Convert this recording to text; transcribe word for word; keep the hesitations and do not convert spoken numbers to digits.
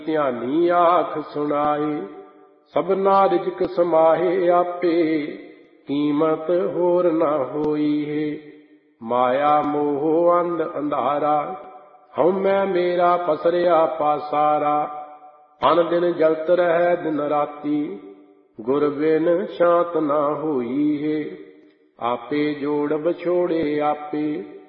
ਧਿਆਨੀ ਆਖ ਸੁਣਾਏ। ਸਭਨਾ ਰਿਜਕ ਸਮਾਹੇ ਆਪੇ, ਕੀਮਤ ਹੋਰ ਨਾ ਹੋਈ ਹੈ। ਮਾਇਆ ਮੋਹ ਅੰਧ ਅੰਧਾਰਾ, ਹਉਮੈ ਮੇਰਾ ਪਸਰਿਆ ਪਾਸਾਰਾ। ਅਨ ਦਿਨ ਜਲਤ ਰਹਿ ਦਿਨ ਰਾਤੀ, ਗੁਰ ਬਿਨ ਸ਼ਾਂਤ ਨਾ ਹੋਈ ਹੈ। ਆਪੇ ਜੋੜ ਵਿਛੋੜੇ ਆਪੇ,